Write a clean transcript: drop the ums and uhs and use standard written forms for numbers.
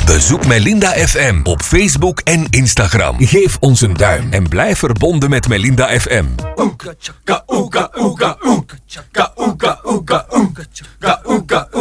Bezoek Melinda FM op Facebook en Instagram. Geef ons een duim en blijf verbonden met Melinda FM. Oeka chaka, oeka, oeka, oeka chaka, oeka, oeka.